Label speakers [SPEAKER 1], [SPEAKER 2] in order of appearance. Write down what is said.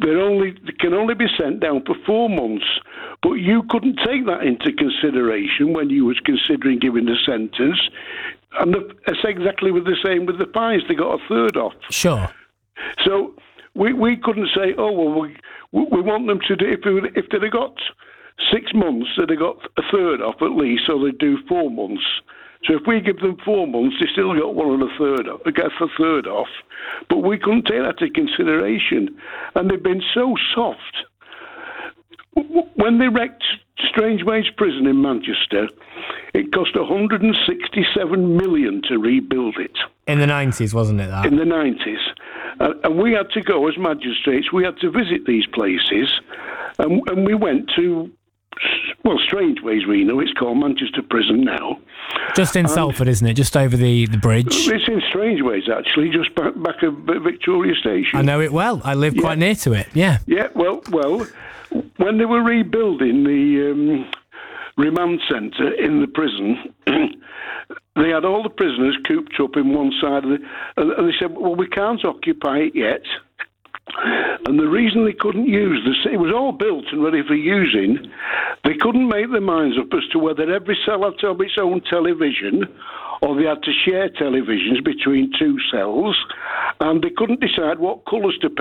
[SPEAKER 1] They can only be sent down for 4 months. But you couldn't take that into consideration when you was considering giving the sentence. And it's exactly the same with the fines. They got a third off.
[SPEAKER 2] Sure.
[SPEAKER 1] So we couldn't say, oh, well, we want them to do, if they'd have got 6 months, they'd have got a third off at least, so they'd do 4 months. So if we give them 4 months, they still got one and a third off. They get a third off. But we couldn't take that into consideration. And they've been so soft. When they wrecked Strangeways Prison in Manchester, it cost £167 million to rebuild it.
[SPEAKER 2] In the 90s, wasn't it, that?
[SPEAKER 1] In the 90s. And we had to go as magistrates, we had to visit these places, and we went to, well, Strangeways we know, it's called Manchester Prison now.
[SPEAKER 2] Just in Salford, isn't it? Just over the bridge.
[SPEAKER 1] It's in Strangeways, actually, just back of Victoria Station.
[SPEAKER 2] I know it well. I live quite near to it, yeah.
[SPEAKER 1] Yeah, well, when they were rebuilding the remand centre in the prison, they had all the prisoners cooped up in one side of and they said, well, we can't occupy it yet. And the reason they couldn't use it was all built and ready for using. They couldn't make their minds up as to whether every cell had to have its own television or they had to share televisions between 2 cells, and they couldn't decide what colours to